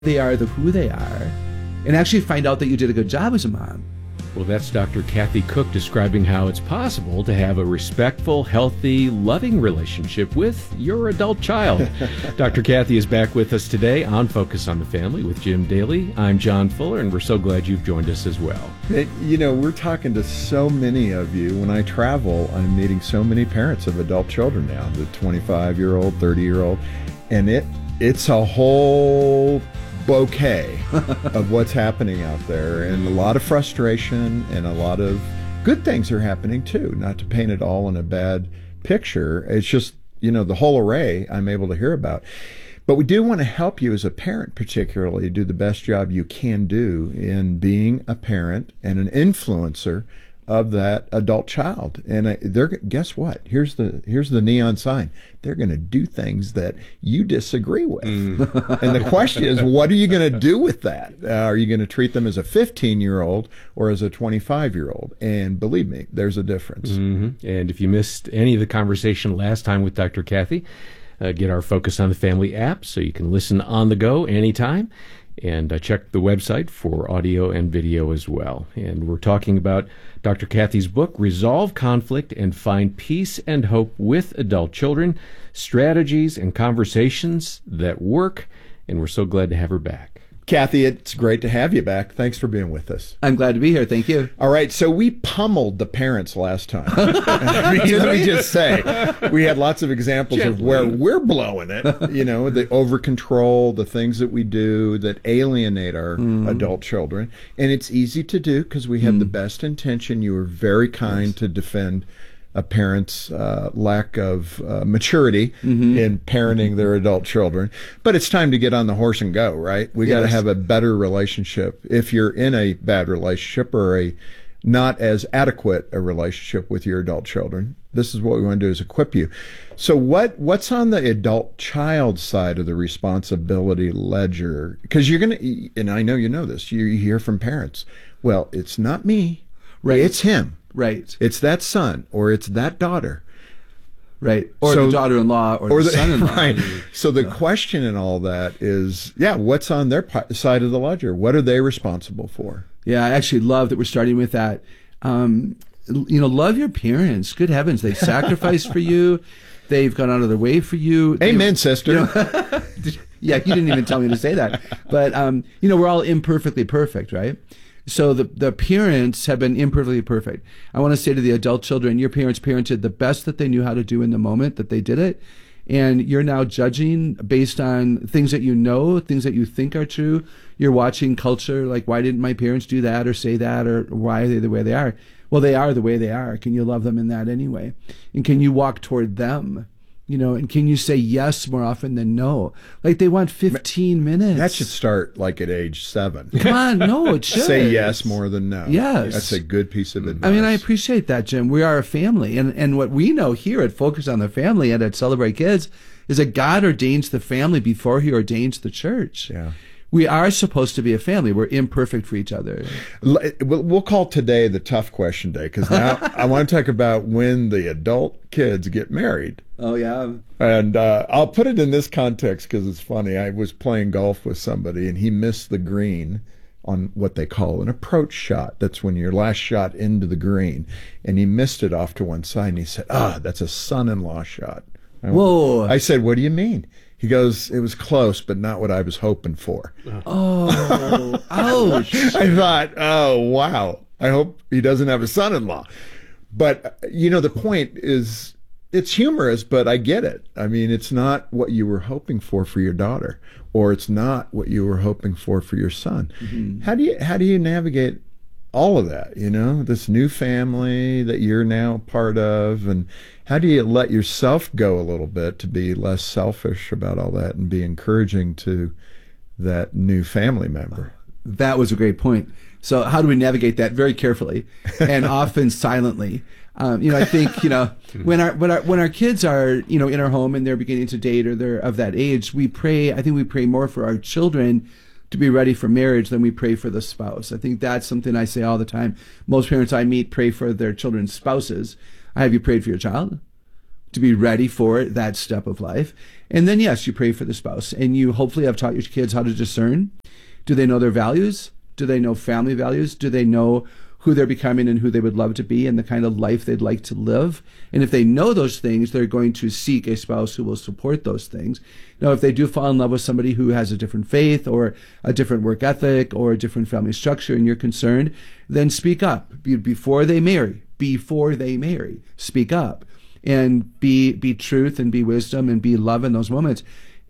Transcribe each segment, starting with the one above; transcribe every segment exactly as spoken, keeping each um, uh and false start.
they are, the who they are, and actually find out that you did a good job as a mom. Well, that's Doctor Kathy Cook describing how it's possible to have a respectful, healthy, loving relationship with your adult child. Doctor Kathy is back with us today on Focus on the Family with Jim Daly. I'm John Fuller, and we're so glad you've joined us as well. It, you know, we're talking to so many of you. When I travel, I'm meeting so many parents of adult children now, the twenty-five-year-old, thirty-year-old, and it it's a whole bouquet of what's happening out there, and a lot of frustration, and a lot of good things are happening too. Not to paint it all in a bad picture. It's just, you know, the whole array I'm able to hear about. But we do want to help you as a parent, particularly, do the best job you can do in being a parent and an influencer of that adult child. And uh, they're, guess what? Here's the here's the neon sign. They're going to do things that you disagree with. Mm. And the question is, what are you going to do with that? Uh, are you going to treat them as a fifteen-year-old or as a twenty-five-year-old? And believe me, there's a difference. Mm-hmm. And if you missed any of the conversation last time with Doctor Kathy, uh, get our Focus on the Family app so you can listen on the go anytime. And uh, check the website for audio and video as well. And we're talking about Doctor Kathy's book, Resolve Conflict and Find Peace and Hope with Adult Children, Strategies and Conversations That Work. And we're so glad to have her back. Kathy, it's great to have you back. Thanks for being with us. I'm glad to be here. Thank you. All right, so we pummeled the parents last time. I mean, let me just say, we had lots of examples Gently. of where we're blowing it, you know, the over-control, the things that we do that alienate our mm. adult children. And it's easy to do because we have mm. the best intention. You were very kind yes. to defend a parent's uh, lack of uh, maturity mm-hmm. in parenting their adult children. But it's time to get on the horse and go, right? We yes. got to have a better relationship. If you're in a bad relationship or a not as adequate a relationship with your adult children, this is what we want to do, is equip you. So what what's on the adult child side of the responsibility ledger? Because you're going to, and I know you know this, you hear from parents, well, it's not me, right? It's him. Right. It's that son, or it's that daughter. Right. Or so, the daughter-in-law, or, or the, the son-in-law. Right. So the yeah. question in all that is, yeah, what's on their side of the ledger? What are they responsible for? Yeah, I actually love that we're starting with that. Um, you know, love your parents. Good heavens, they sacrificed for you. They've gone out of their way for you. Amen, they, sister. You know, yeah, you didn't even tell me to say that. But, um, you know, we're all imperfectly perfect, right? So the the parents have been imperfectly perfect. I want to say to the adult children, your parents parented the best that they knew how to do in the moment that they did it. And you're now judging based on things that you know, things that you think are true. You're watching culture, like, why didn't my parents do that or say that, or why are they the way they are? Well, they are the way they are. Can you love them in that anyway? And can you walk toward them? You know, and can you say yes more often than no? Like, they want fifteen minutes. That should start like at age seven. Come on, no, it should. Say yes more than no. Yes. That's a good piece of advice. I mean, I appreciate that, Jim. We are a family. And, and what we know here at Focus on the Family and at Celebrate Kids is that God ordains the family before he ordains the church. Yeah. We are supposed to be a family. We're imperfect for each other. We'll call today the tough question day, because now I want to talk about when the adult kids get married. Oh, yeah. And uh, I'll put it in this context because it's funny. I was playing golf with somebody, and he missed the green on what they call an approach shot. That's when your last shot into the green. And he missed it off to one side, and he said, ah, that's a son-in-law shot. I Whoa. I said, what do you mean? He goes, it was close, but not what I was hoping for. Oh, ouch. I thought, oh, wow. I hope he doesn't have a son-in-law. But, you know, the point is, it's humorous, but I get it. I mean, it's not what you were hoping for for your daughter, or it's not what you were hoping for for your son. Mm-hmm. How do you, how do you navigate all of that, you know, this new family that you're now part of, and how do you let yourself go a little bit to be less selfish about all that and be encouraging to that new family member? That was a great point. So how do we navigate that? Very carefully and often silently. Um, you know, I think, you know, when our, when our, when our kids are, you know, in our home and they're beginning to date or they're of that age, we pray, I think we pray more for our children to be ready for marriage than we pray for the spouse. I think that's something I say all the time. Most parents I meet pray for their children's spouses. Have you prayed for your child to be ready for that step of life? And then, yes, you pray for the spouse, and you hopefully have taught your kids how to discern. Do they know their values? Do they know family values? Do they know who they're becoming and who they would love to be and the kind of life they'd like to live? And if they know those things, they're going to seek a spouse who will support those things. Now, if they do fall in love with somebody who has a different faith or a different work ethic or a different family structure and you're concerned, then speak up Be- before they marry. Before they marry, speak up and be be truth and be wisdom and be love in those moments.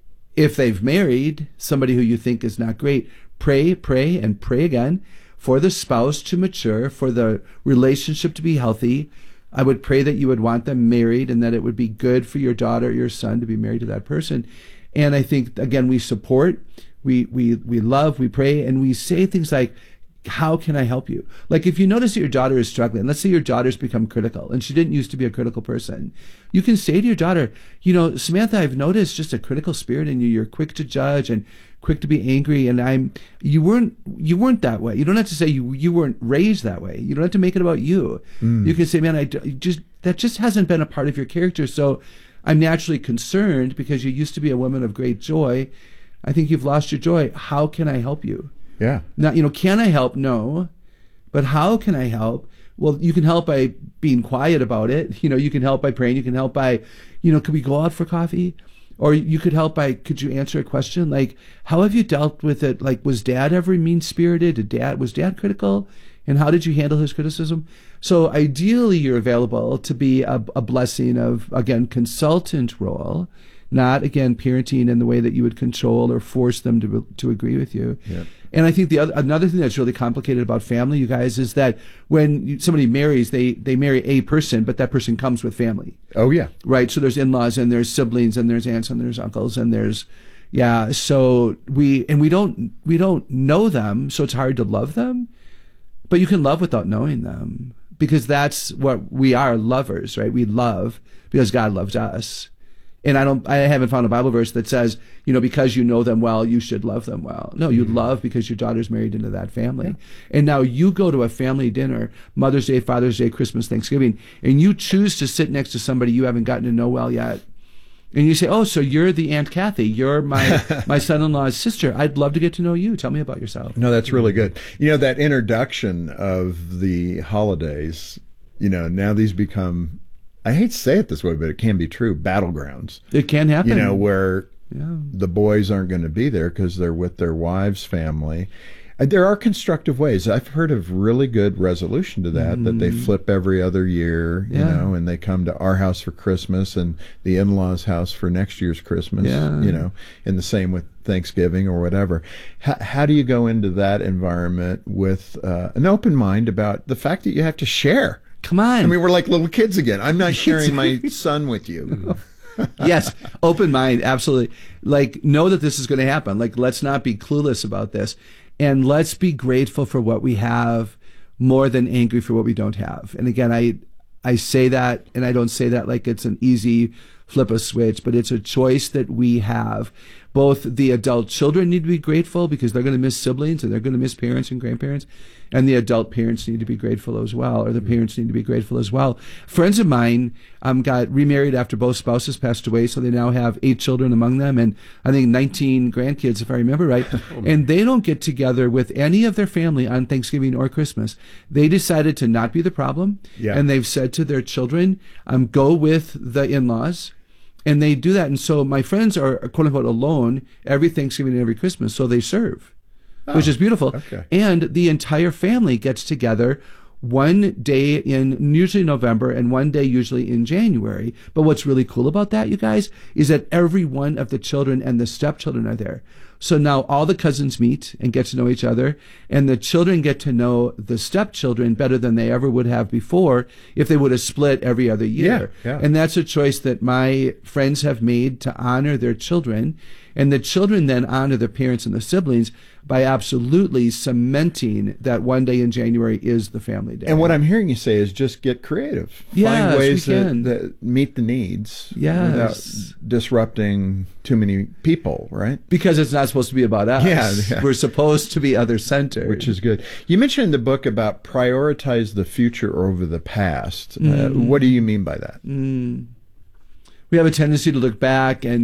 If they've married somebody who you think is not great, pray, pray, and pray again for the spouse to mature, for the relationship to be healthy. I would pray that you would want them married and that it would be good for your daughter or your son to be married to that person. And I think, again, we support, we we we love, we pray, and we say things like, how can I help you? Like if you notice that your daughter is struggling, let's say your daughter's become critical and she didn't used to be a critical person. You can say to your daughter, you know, Samantha, I've noticed just a critical spirit in you. You're quick to judge and quick to be angry. And I'm, you weren't, you weren't that way. You don't have to say you, you weren't raised that way. You don't have to make it about you. Mm. You can say, man, I just, that just hasn't been a part of your character. So I'm naturally concerned because you used to be a woman of great joy. I think you've lost your joy. How can I help you? Yeah. Now, you know, can I help? No. But how can I help? Well, you can help by being quiet about it. You know, you can help by praying. You can help by, you know, could we go out for coffee? Or you could help by, could you answer a question? Like, how have you dealt with it? Like, was dad ever mean-spirited? Did dad, was dad critical? And how did you handle his criticism? So ideally, you're available to be a, a blessing of, again, consultant role, not, again, parenting in the way that you would control or force them to to agree with you. Yep. And I think the other, another thing that's really complicated about family, you guys, is that when you, somebody marries, they, they marry a person, but that person comes with family. Oh, yeah. Right? So there's in-laws and there's siblings and there's aunts and there's uncles and there's, yeah. So we, and we don't, we don't know them, so it's hard to love them, but you can love without knowing them because that's what we are, lovers, right? We love because God loves us. And I don't, I haven't found a Bible verse that says, you know, because you know them well, you should love them well. No, you mm-hmm. love because your daughter's married into that family. Yeah. And now you go to a family dinner, Mother's Day, Father's Day, Christmas, Thanksgiving, and you choose to sit next to somebody you haven't gotten to know well yet. And you say, oh, so you're the Aunt Kathy. You're my, my son-in-law's sister. I'd love to get to know you. Tell me about yourself. No, that's really good. You know, that introduction of the holidays, you know, now these become, I hate to say it this way, but it can be true, battlegrounds. It can happen. You know, where yeah. the boys aren't going to be there because they're with their wives' family. And there are constructive ways. I've heard of really good resolution to that, mm. that they flip every other year, you yeah. know, and they come to our house for Christmas and the in-laws' house for next year's Christmas, yeah. you know, and the same with Thanksgiving or whatever. How, how do you go into that environment with uh, an open mind about the fact that you have to share? Come on. I mean, we're like little kids again. I'm not sharing my son with you. Yes, open mind, absolutely. Like, know that this is going to happen. Like, let's not be clueless about this. And let's be grateful for what we have more than angry for what we don't have. And again, I I say that, and I don't say that like it's an easy flip a switch, but it's a choice that we have. Both the adult children need to be grateful because they're going to miss siblings and they're going to miss parents and grandparents. And the adult parents need to be grateful as well, or the parents need to be grateful as well. Friends of mine um, got remarried after both spouses passed away, so they now have eight children among them, and I think nineteen grandkids, if I remember right. And they don't get together with any of their family on Thanksgiving or Christmas. They decided to not be the problem, yeah. and they've said to their children, um, go with the in-laws. And they do that. And so my friends are, quote unquote, alone every Thanksgiving and every Christmas. So they serve, oh, which is beautiful. Okay. And the entire family gets together one day in usually November and one day usually in January. But what's really cool about that, you guys, is that every one of the children and the stepchildren are there. So now all the cousins meet and get to know each other, and the children get to know the stepchildren better than they ever would have before if they would have split every other year. Yeah, yeah. And that's a choice that my friends have made to honor their children. And the children then honor their parents and the siblings by absolutely cementing that one day in January is the family day. And what I'm hearing you say is just get creative. Yes, Find ways we can. That, that meet the needs yes. without disrupting too many people, right? Because it's not supposed to be about us. Yeah, yeah. We're supposed to be other-centered. Which is good. You mentioned in the book about prioritize the future over the past. Mm. Uh, what do you mean by that? Mm. We have a tendency to look back and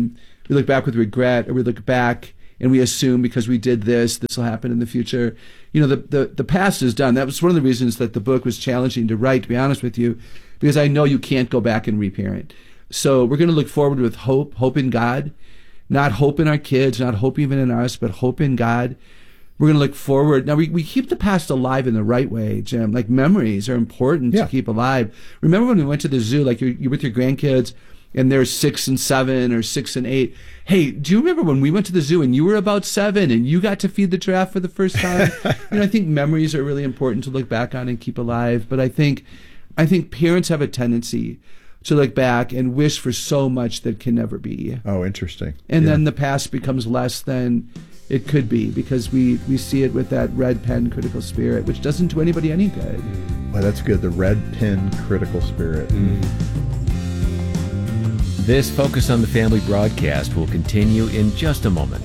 we look back with regret, or we look back and we assume because we did this, this will happen in the future. You know, the, the, the past is done. That was one of the reasons that the book was challenging to write, to be honest with you, because I know you can't go back and reparent. So we're going to look forward with hope, hope in God, not hope in our kids, not hope even in us, but hope in God. We're going to look forward. Now, we, we keep the past alive in the right way, Jim. Like, memories are important yeah. to keep alive. Remember when we went to the zoo, like you're, you're with your grandkids, and they're six and seven or six and eight. Hey, do you remember when we went to the zoo and you were about seven and you got to feed the giraffe for the first time? You know, I think memories are really important to look back on and keep alive. But I think, I think parents have a tendency to look back and wish for so much that can never be. Oh, interesting. And yeah. then the past becomes less than it could be, because we, we see it with that red pen critical spirit, which doesn't do anybody any good. Well, that's good. The red pen critical spirit. Mm. This Focus on the Family broadcast will continue in just a moment.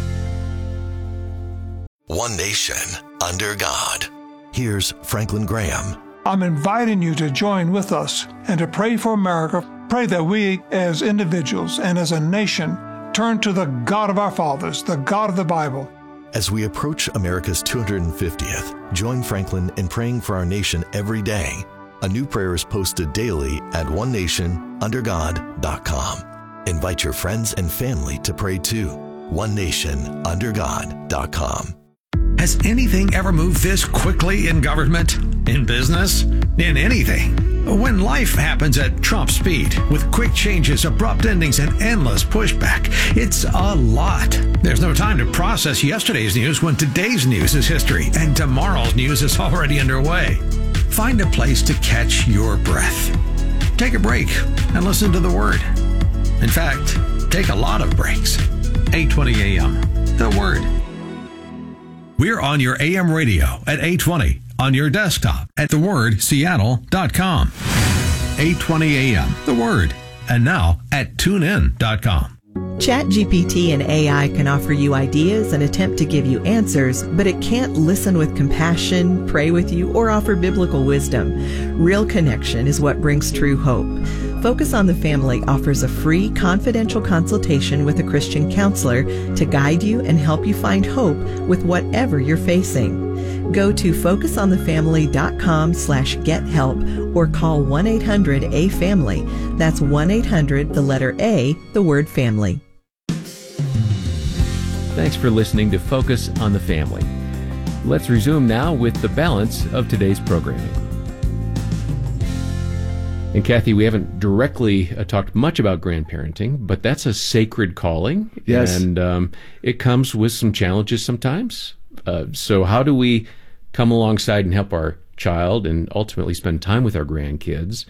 One nation under God. Here's Franklin Graham. I'm inviting you to join with us and to pray for America. Pray that we as individuals and as a nation turn to the God of our fathers, the God of the Bible. As we approach America's two hundred fiftieth, join Franklin in praying for our nation every day. A new prayer is posted daily at one nation under god dot com. Invite your friends and family to pray too. one nation under god dot com. Has anything ever moved this quickly in government, in business, in anything? When life happens at Trump speed, with quick changes, abrupt endings, and endless pushback, it's a lot. There's no time to process yesterday's news when today's news is history and tomorrow's news is already underway. Find a place to catch your breath. Take a break and listen to the Word. In fact, take a lot of breaks. eight twenty a.m. The Word. We're on your A M radio at eight twenty, on your desktop at the word seattle dot com. eight twenty a.m. The Word. And now at tune in dot com. ChatGPT and A I can offer you ideas and attempt to give you answers, but it can't listen with compassion, pray with you, or offer biblical wisdom. Real connection is what brings true hope. Focus on the Family offers a free, confidential consultation with a Christian counselor to guide you and help you find hope with whatever you're facing. Go to focus on the family dot com slash get help or call one eight hundred A family. That's one eight hundred, the letter A, the word family. Thanks for listening to Focus on the Family. Let's resume now with the balance of today's programming. And Kathy, we haven't directly uh, talked much about grandparenting, but that's a sacred calling. Yes. And um, it comes with some challenges sometimes. Uh, so how do we come alongside and help our child and ultimately spend time with our grandkids?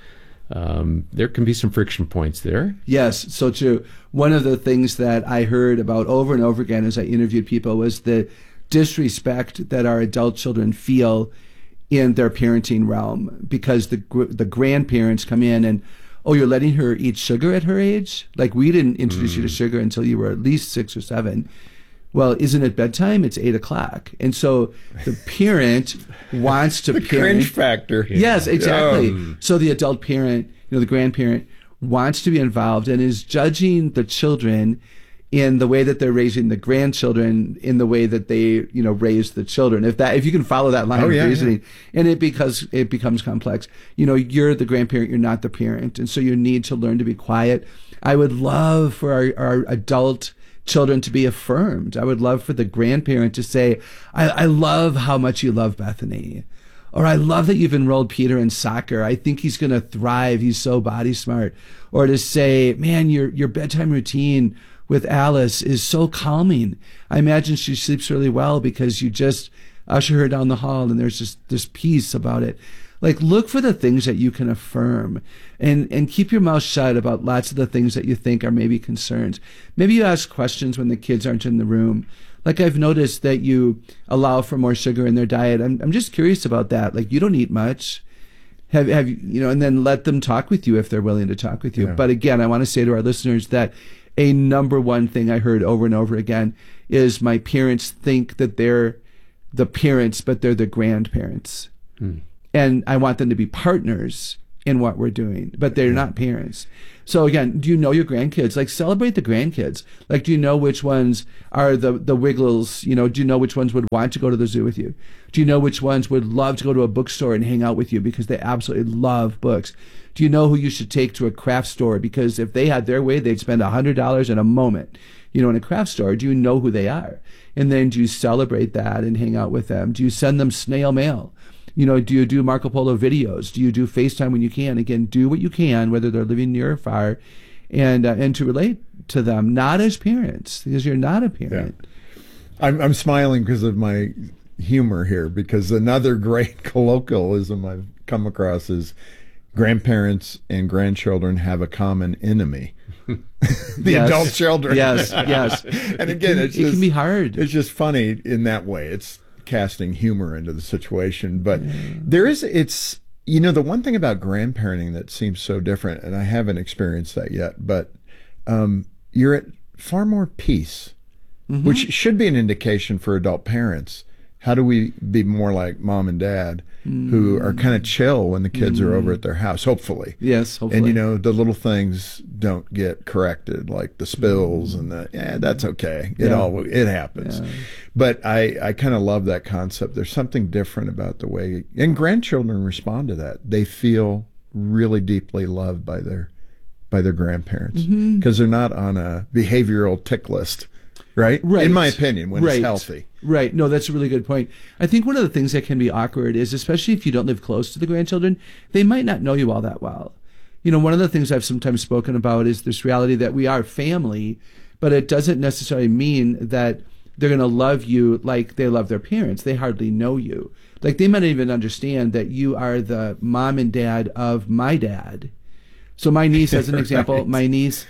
Um, there can be some friction points there. Yes, so true. One of the things that I heard about over and over again as I interviewed people was the disrespect that our adult children feel in their parenting realm, because the the grandparents come in and, oh, you're letting her eat sugar at her age? Like, we didn't introduce mm. you to sugar until you were at least six or seven. Well, isn't it bedtime? It's eight o'clock. And so the parent wants to the parent. cringe factor. Yes, exactly. Um. So the adult parent, you know, the grandparent wants to be involved and is judging the children in the way that they're raising the grandchildren, in the way that they, you know, raise the children. If that, if you can follow that line oh, of yeah, reasoning, yeah. and it because it becomes complex. You know, you're the grandparent, you're not the parent, and so you need to learn to be quiet. I would love for our, our adult children to be affirmed. I would love for the grandparent to say, I, I love how much you love Bethany. Or I love that you've enrolled Peter in soccer. I think he's going to thrive. He's so body smart. Or to say, man, your your bedtime routine with Alice is so calming. I imagine she sleeps really well because you just usher her down the hall and there's just this peace about it. Like, look for the things that you can affirm, and, and keep your mouth shut about lots of the things that you think are maybe concerns. Maybe you ask questions when the kids aren't in the room. Like, I've noticed that you allow for more sugar in their diet. I'm I'm just curious about that. Like, you don't eat much. Have have you, you know, and then let them talk with you if they're willing to talk with you. Yeah. But again, I want to say to our listeners that a number one thing I heard over and over again is my parents think that they're the parents, but they're the grandparents. Hmm. And I want them to be partners in what we're doing, but they're not parents. So again, do you know your grandkids? Like, celebrate the grandkids. Like, do you know which ones are the, the Wiggles? You know, do you know which ones would want to go to the zoo with you? Do you know which ones would love to go to a bookstore and hang out with you because they absolutely love books? Do you know who you should take to a craft store? Because if they had their way, they'd spend one hundred dollars in a moment, you know, in a craft store. Do you know who they are? And then do you celebrate that and hang out with them? Do you send them snail mail? You know, do you do Marco Polo videos? Do you do FaceTime when you can? Again, do what you can, whether they're living near or far, and uh, and to relate to them, not as parents, because you're not a parent. Yeah. I'm I'm smiling because of my humor here, because another great colloquialism I've come across is grandparents and grandchildren have a common enemy. the Yes. adult children. Yes, yes. And again, It can- it's it just, can be hard. It's just funny in that way. It's casting humor into the situation, but there is. It's you know the one thing about grandparenting that seems so different, and I haven't experienced that yet, but um, you're at far more peace, Mm-hmm. which should be an indication for adult parents. How do we be more like mom and dad, who are kind of chill when the kids are over at their house, hopefully. Yes, hopefully. And, you know, the little things don't get corrected, like the spills and the, yeah, that's okay. It Yeah. all, it happens. Yeah. But I, I kind of love that concept. There's something different about the way, and grandchildren respond to that. They feel really deeply loved by their, by their grandparents, because they're not on a behavioral tick list. Right? Right. In my opinion, when Right. it's healthy. Right. No, that's a really good point. I think one of the things that can be awkward is, especially if you don't live close to the grandchildren, they might not know you all that well. You know, one of the things I've sometimes spoken about is this reality that we are family, but it doesn't necessarily mean that they're going to love you like they love their parents. They hardly know you. Like, they might not even understand that you are the mom and dad of my dad. So my niece, as an example, Right. my niece,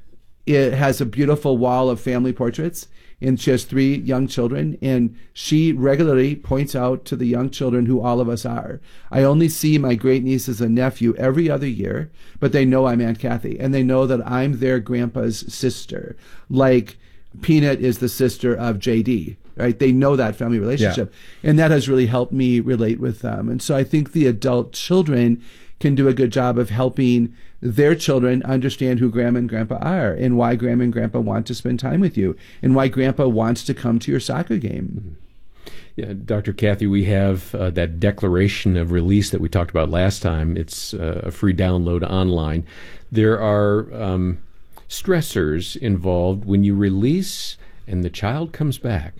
it has a beautiful wall of family portraits, and she has three young children, and she regularly points out to the young children who all of us are. I only see my great niece as a nephew every other year, but they know I'm Aunt Kathy, and they know that I'm their grandpa's sister, like Peanut is the sister of J D, right? They know that family relationship, and that has really helped me relate with them. And so I think the adult children can do a good job of helping their children understand who grandma and grandpa are, and why grandma and grandpa want to spend time with you, and why grandpa wants to come to your soccer game. Yeah, Doctor Kathy, we have uh, that declaration of release that we talked about last time. It's uh, a free download online. There are um, stressors involved when you release and the child comes back.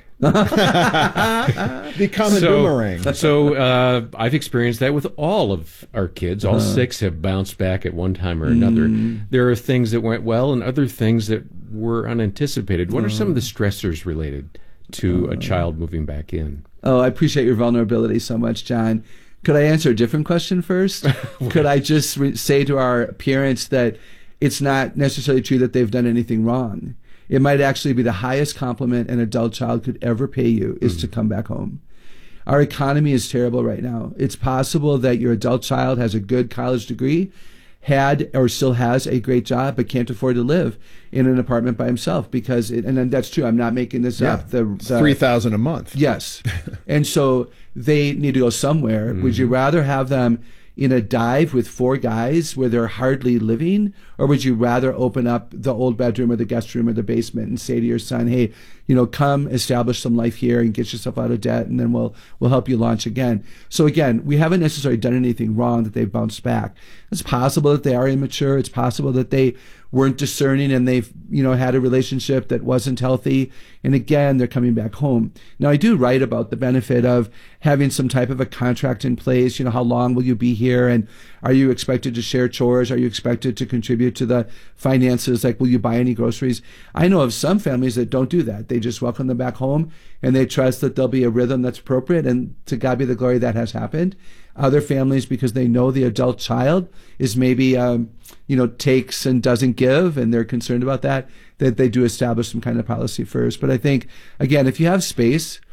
Become a so, boomerang. So uh, I've experienced that with all of our kids. All uh, six have bounced back at one time or another. Mm. There are things that went well and other things that were unanticipated. What uh, are some of the stressors related to uh, a child moving back in? Oh, I appreciate your vulnerability so much, John. Could I answer a different question first? Could I just re- say to our parents that it's not necessarily true that they've done anything wrong? It might actually be the highest compliment an adult child could ever pay you is mm. to come back home. Our economy is terrible right now. It's possible that your adult child has a good college degree, had or still has a great job, but can't afford to live in an apartment by himself because, it, and that's true. I'm not making this yeah, up. The, the three thousand a month. Yes, and so they need to go somewhere. Mm-hmm. Would you rather have them in a dive with four guys where they're hardly living, or would you rather open up the old bedroom or the guest room or the basement and say to your son, hey, you know, come establish some life here and get yourself out of debt, and then we'll we'll help you launch again. So again, we haven't necessarily done anything wrong that they've bounced back. It's possible that they are immature. It's possible that they weren't discerning and they've, you know, had a relationship that wasn't healthy. And again, they're coming back home. Now, I do write about the benefit of having some type of a contract in place. You know, how long will you be here? And are you expected to share chores? Are you expected to contribute to the finances? Like, will you buy any groceries? I know of some families that don't do that. They just welcome them back home and they trust that there'll be a rhythm that's appropriate. And to God be the glory, that has happened. Other families, because they know the adult child is maybe, um, you know, takes and doesn't give, and they're concerned about that, that they do establish some kind of policy first. But I think, again, if you have space,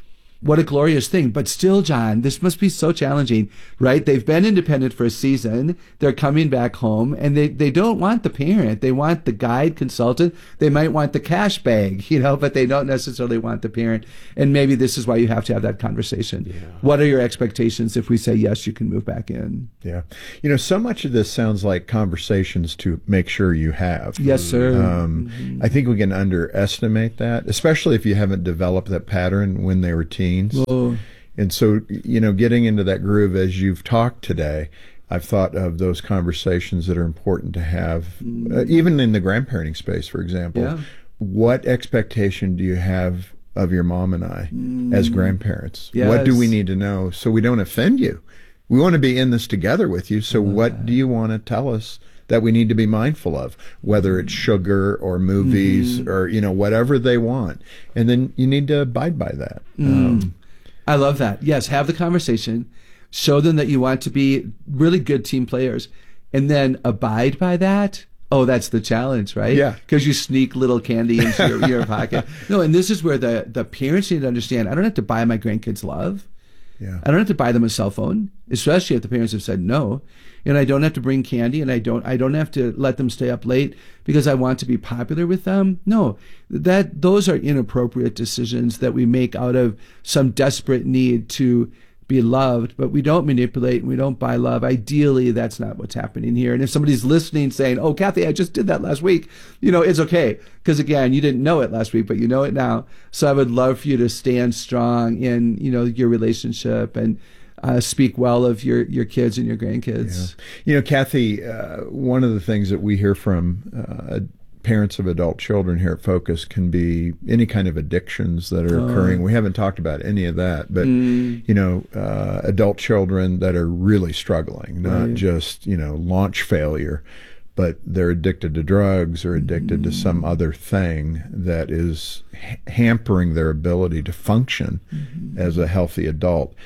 what a glorious thing. But still, John, this must be so challenging, right? They've been independent for a season. They're coming back home, and they, they don't want the parent. They want the guide, consultant. They might want the cash bag, you know, but they don't necessarily want the parent. And maybe this is why you have to have that conversation. Yeah. What are your expectations if we say, yes, you can move back in? Yeah. You know, so much of this sounds like conversations to make sure you have. Yes, sir. Um, mm-hmm. I think we can underestimate that, especially if you haven't developed that pattern when they were teens. Whoa. And so, you know, getting into that groove as you've talked today, I've thought of those conversations that are important to have, mm. uh, even in the grandparenting space, for example. Yeah. What expectation do you have of your mom and I mm. as grandparents? Yes. What do we need to know so we don't offend you? We want to be in this together with you. So what that. do you want to tell us that we need to be mindful of, whether it's sugar or movies mm. or, you know, whatever they want. And then you need to abide by that. Mm. Um, I love that. Yes, have the conversation. Show them that you want to be really good team players. And then abide by that. Oh, that's the challenge, right? Yeah. Because you sneak little candy into your, your pocket. No, and this is where the, the parents need to understand, I don't have to buy my grandkids love. Yeah. I don't have to buy them a cell phone, especially if the parents have said no. And I don't have to bring candy, and I don't I don't have to let them stay up late because I want to be popular with them. No, that those are inappropriate decisions that we make out of some desperate need to be loved, but we don't manipulate and we don't buy love. Ideally, that's not what's happening here. And if somebody's listening saying, oh, Kathy, I just did that last week, you know, it's okay. Because again, you didn't know it last week, but you know it now. So I would love for you to stand strong in, you know, your relationship and uh, speak well of your, your kids and your grandkids. Yeah. You know, Kathy, uh, one of the things that we hear from uh, parents of adult children here at Focus can be any kind of addictions that are oh. occurring. We haven't talked about any of that, but mm. you know, uh, adult children that are really struggling, not right. just, you know, launch failure, but they're addicted to drugs or addicted mm. to some other thing that is ha- hampering their ability to function mm-hmm. as a healthy adult.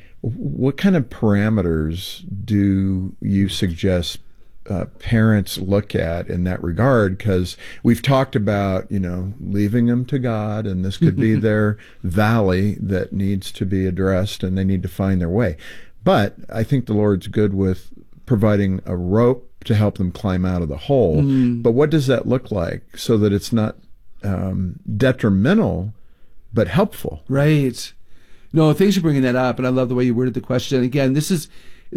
What kind of parameters do you suggest Uh, parents look at in that regard? Because we've talked about, you know, leaving them to God, and this could be their valley that needs to be addressed, and they need to find their way. But I think the Lord's good with providing a rope to help them climb out of the hole. Mm. But what does that look like so that it's not um, detrimental, but helpful? Right. No, thanks for bringing that up, and I love the way you worded the question. Again, this is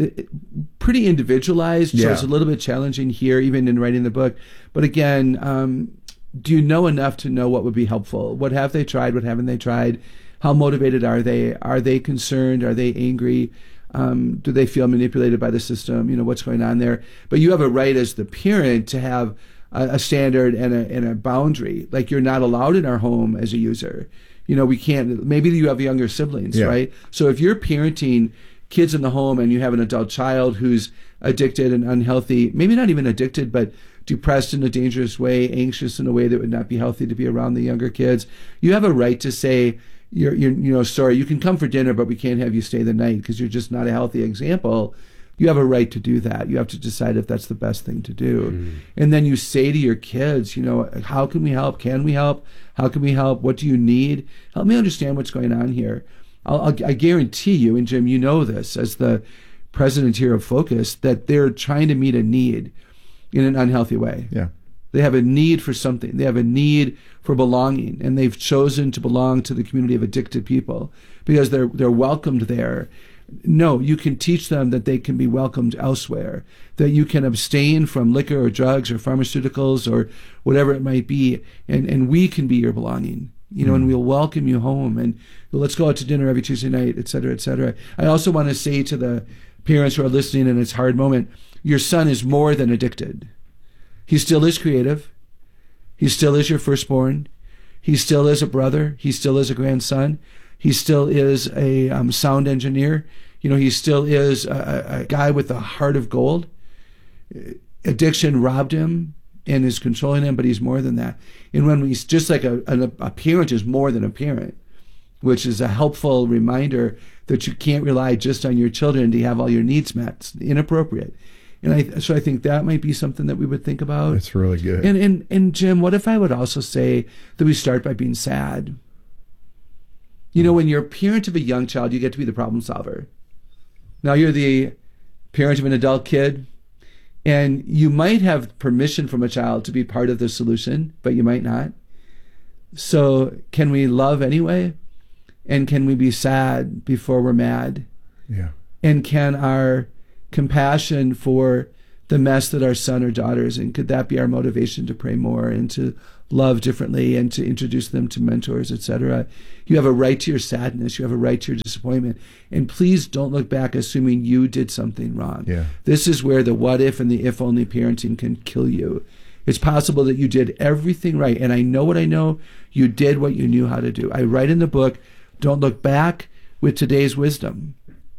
pretty individualized, yeah. so it's a little bit challenging here, even in writing the book. But again, um, do you know enough to know what would be helpful? What have they tried? What haven't they tried? How motivated are they? Are they concerned? Are they angry? Um, do they feel manipulated by the system? You know, what's going on there? But you have a right as the parent to have a, a standard and a, and a boundary. Like, you're not allowed in our home as a user. You know, we can't, maybe you have younger siblings, yeah. right? So if you're parenting kids in the home and you have an adult child who's addicted and unhealthy, maybe not even addicted, but depressed in a dangerous way, anxious in a way that would not be healthy to be around the younger kids, you have a right to say, you're, you're you know, sorry, you can come for dinner, but we can't have you stay the night because you're just not a healthy example. You have a right to do that. You have to decide if that's the best thing to do. Mm. And then you say to your kids, you know, how can we help? Can we help? How can we help? What do you need? Help me understand what's going on here. I'll, I'll, I guarantee you, and Jim, you know this as the president here of Focus, that they're trying to meet a need in an unhealthy way. Yeah. They have a need for something. They have a need for belonging, and they've chosen to belong to the community of addicted people because they're they're welcomed there. No, you can teach them that they can be welcomed elsewhere, that you can abstain from liquor or drugs or pharmaceuticals or whatever it might be, and, and we can be your belonging. You know, mm. and we'll welcome you home, and let's go out to dinner every Tuesday night, et cetera, et cetera. I also want to say to the parents who are listening in this hard moment, your son is more than addicted. He still is creative. He still is your firstborn. He still is a brother. He still is a grandson. He still is a um, sound engineer. You know, he still is a, a guy with a heart of gold. Addiction robbed him and is controlling him, but he's more than that. And when he's just like a, a, a parent is more than a parent, which is a helpful reminder that you can't rely just on your children to have all your needs met. It's inappropriate. And I, so I think that might be something that we would think about. That's really good. And, and, and Jim, what if I would also say that we start by being sad? You know, when you're a parent of a young child, you get to be the problem solver. Now you're the parent of an adult kid, and you might have permission from a child to be part of the solution, but you might not. So can we love anyway? And can we be sad before we're mad? Yeah. And can our compassion for the mess that our son or daughter is in, could that be our motivation to pray more and to love differently and to introduce them to mentors, et cetera? You have a right to your sadness. You have a right to your disappointment. And please don't look back assuming you did something wrong. Yeah. This is where the what if and the if only parenting can kill you. It's possible that you did everything right. And I know what I know. You did what you knew how to do. I write in the book, don't look back with today's wisdom.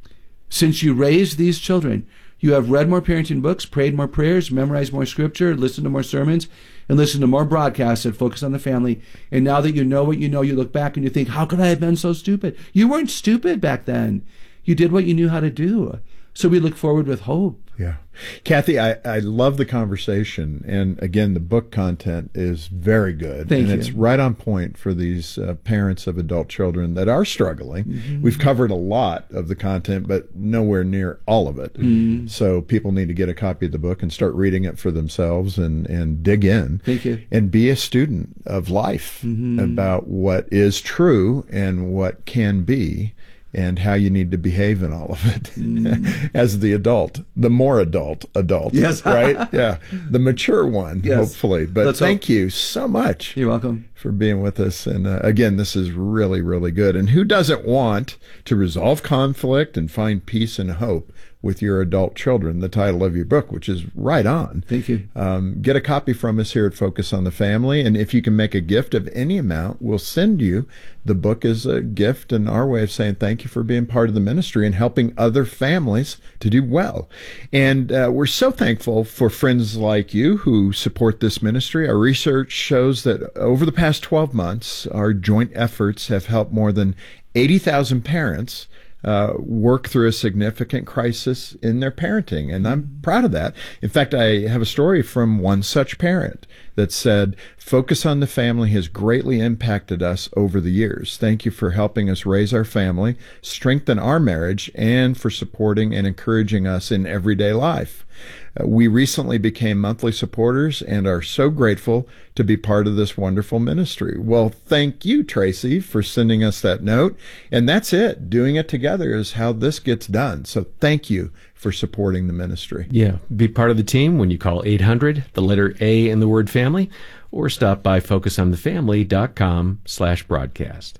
Since you raised these children, you have read more parenting books, prayed more prayers, memorized more scripture, listened to more sermons, and listened to more broadcasts that focus on the family. And now that you know what you know, you look back and you think, how could I have been so stupid? You weren't stupid back then. You did what you knew how to do. So we look forward with hope. Yeah. Kathy, I, I love the conversation. And again, the book content is very good. Thank and you. it's right on point for these uh, parents of adult children that are struggling. Mm-hmm. We've covered a lot of the content, but nowhere near all of it. Mm-hmm. So people need to get a copy of the book and start reading it for themselves and, and dig in. Thank you. And be a student of life mm-hmm. about what is true and what can be, and how you need to behave in all of it mm. as the adult, the more adult adult, yes. right? Yeah, the mature one, yes. hopefully. But Let's thank hope. you so much. You're welcome. For being with us. And uh, again, this is really, really good. And who doesn't want to resolve conflict and find peace and hope with your adult children? The title of your book, which is right on. Thank you. Um, get a copy from us here at Focus on the Family. And if you can make a gift of any amount, we'll send you the book as a gift and our way of saying thank you for being part of the ministry and helping other families to do well. And uh, we're so thankful for friends like you who support this ministry. Our research shows that over the past twelve months, our joint efforts have helped more than eighty thousand parents Uh, work through a significant crisis in their parenting. And I'm proud of that. In fact, I have a story from one such parent that said, Focus on the Family has greatly impacted us over the years. Thank you for helping us raise our family, strengthen our marriage, and for supporting and encouraging us in everyday life. Uh, we recently became monthly supporters and are so grateful to be part of this wonderful ministry. Well, thank you, Tracy, for sending us that note. And that's it. Doing it together is how this gets done. So thank you for supporting the ministry. Yeah. Be part of the team when you call eight hundred, the letter A in the word family, or stop by focusonthefamily.com slash broadcast.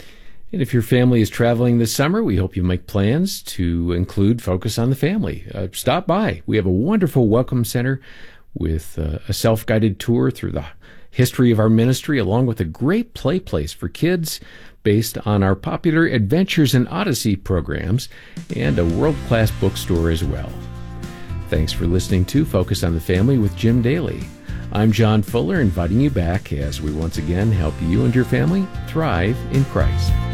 And if your family is traveling this summer, we hope you make plans to include Focus on the Family. Uh, stop by. We have a wonderful welcome center with uh, a self-guided tour through the history of our ministry, along with a great play place for kids based on our popular Adventures in Odyssey programs, and a world-class bookstore as well. Thanks for listening to Focus on the Family with Jim Daly. I'm John Fuller, inviting you back as we once again help you and your family thrive in Christ.